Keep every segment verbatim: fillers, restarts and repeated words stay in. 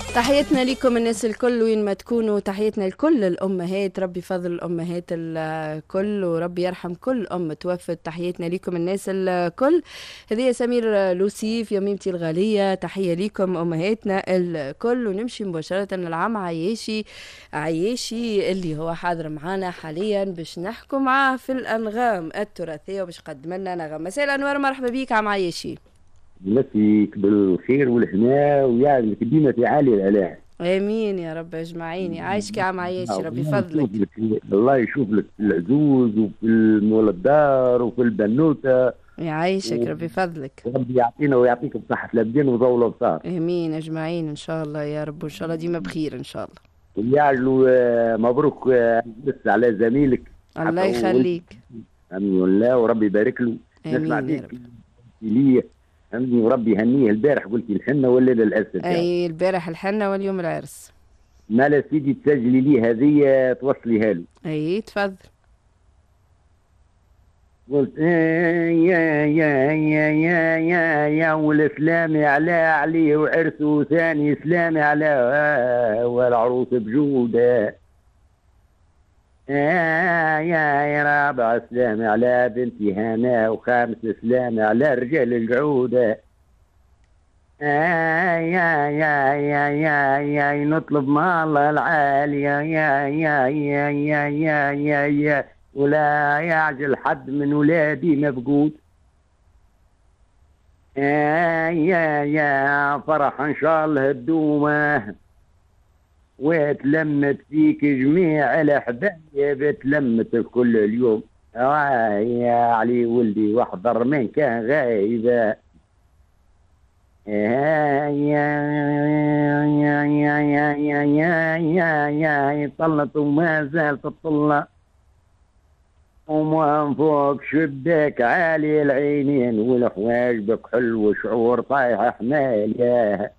تحياتنا لكم الناس الكل وين ما تكونوا، تحياتنا لكل الأمهات، ربي فضل الأمهات الكل وربي يرحم كل أم توفت. تحياتنا لكم الناس الكل. هذه سمير لوسيف يا ميمتي الغالية، تحية لكم أمهاتنا الكل. ونمشي مباشرة للعم عياشي عياشي اللي هو حاضر معانا حاليا باش نحكوا معاه في الأنغام التراثية وباش قدم لنا نغم. مساء الأنوار، مرحبا بيك عم عياشي. يمسيك بالخير والهنا ويعلمك ديما في عالي العلاء. امين يا رب اجمعين. عايشك يا عم عياشي، ربي الله يشوف فضلك. لك الله يشوف لك في العزوز وفي مول الدار وفي البنوته. يعيشك ربي فضلك. وربي يعطينا ويعطيك بصحة الأبدان وطول الأبصار. امين اجمعين ان شاء الله يا رب، وان شاء الله ديما بخير ان شاء الله. ويعلو آه، مبروك آه، بس على زميلك. الله حتى هو يخليك. امين الله وربي يبارك له. نسمع امين يا فيك رب. ليه امين وربي يهنيه. البارح قلتي الحنه والليله الاسد يعني. اي البارح الحنه واليوم العرس. ما لا سيدي تسجلي لي هذه توصليها له. اي تفضل. قلت آه يا يا يا يا يا يا والسلام على علي وعرسه ثاني سلام على آه والعروس بجوده. آه يا يا رابع سلام على بنتي هنا وخامس سلام على رجال الجعوده. آه يا يا يا يا يا نطلب مع الله العالي يا يا يا يا يا يا يا يا ولا يعجل حد من ولادي مفقود. آه يا يا فرح ان شاء الله الدومه وتلمت فيك جميع الاحباب، تلمت كل اليوم. آه يا علي ولدي واحضر من كان غايبه. يا يا يا يا يا يا يا يا يا طلت وما زالت تطلع ومن فوق شباك عالي العينين والحواج بك حلو شعور طايح حمال. يا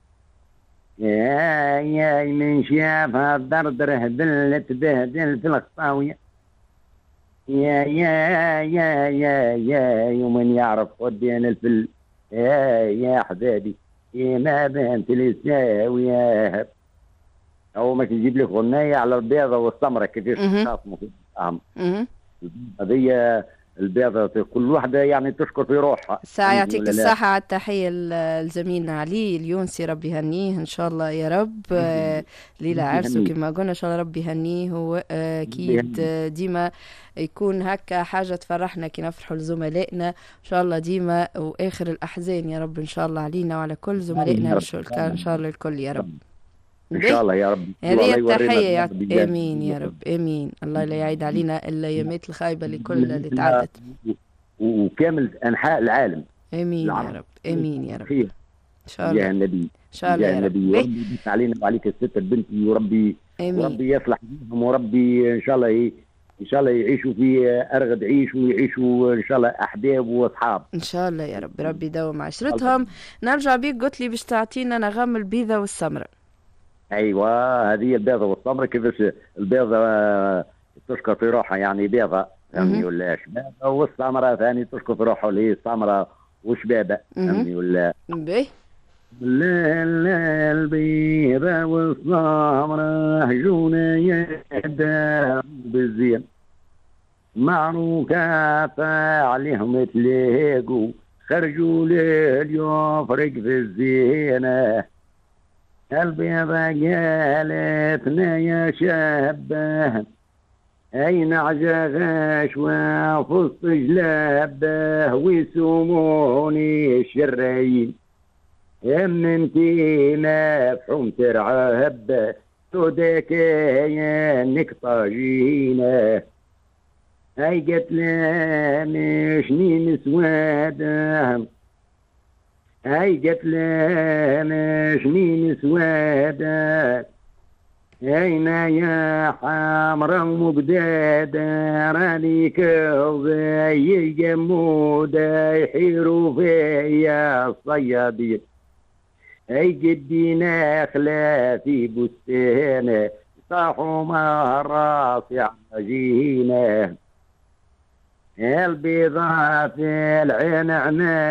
يا يا من شافها الدردره بلت بهدل في الخطاوية. يا يا يا يا يا ومن يعرف ودين الفل. يا يا حبابي يا ما بنت الساوية. أو ما تجيب لك غنية على البيضة والسمرة كيفاش اها تخاصموا في الطعم. اها. هذه البيضة كل واحدة يعني تشكر في روحها. ساعة فهمتني يعطيك ولا لا؟ الصحة. على التحية ل- لزميلنا علي اليونسي، ربي يهنيه إن شاء الله يا رب. آه، ليلة ربي عرسه يهنيك. كما قلنا إن شاء الله ربي يهنيه. هو آه، ربي أكيد يهنيك. آه، ديما يكون هكا حاجة تفرحنا كي نفرحوا لزملائنا إن شاء الله ديما، وآخر الأحزان يا رب إن شاء الله علينا وعلى كل زملائنا يا رب. الش- إن شاء الله الكل يا رب. ان به شاء الله يا رب. هذه الله يورينا التحية يعط... البلاد اللي آمين يا رب آمين. الله لا يعيد علينا الأيامات الخايبة اللي كل اللي جاية. تعدت. وكامل انحاء العالم آمين يا العرب. رب آمين يا رب. خير. إن شاء الله يا النبي. إن شاء الله يا يا رب. النبي به وربي يديك علينا وعليك الستر بنتي وربي. آمين وربي يصلح بيهم وربي ان شاء الله ي... ان شاء الله يعيشوا في ارغد عيش ويعيشوا ان شاء الله احباب واصحاب. ان شاء الله يا رب. ربي يدوم عشرتهم. نرجع بيك قلت لي باش تعطينا نغم البيضة والسمرة. ايوه هذه البيضه والصبر. كيفاش البيضه آه، تشكر في روحها يعني بيضه اها فهمني ولا شبابه، والسمره ثاني تشكر في روحها اللي هي السمره وشبابه اها. فهمني ولا. به لا لا البيضه والسمره هجونا يدا بالزين معروكات عليهم تلاقوا خرجوا لليوم فرق في الزينه. البيضة قالتنا يا شابه أين عجاغاش وفص جلابه ويسوموني الشرايين. يم انتي نافحوم ترعاب توداك انك طاجينه. اي قتلة مش نين سواده. هاي قالت لي مش مين سوادة أين يا حمرا ومقدادة راني كوزي جمودة يحيروا فيا الصيادين. هاي قدي نخلة في بستانة صاحوا مع راسي عجينة. البيضة في العين عناه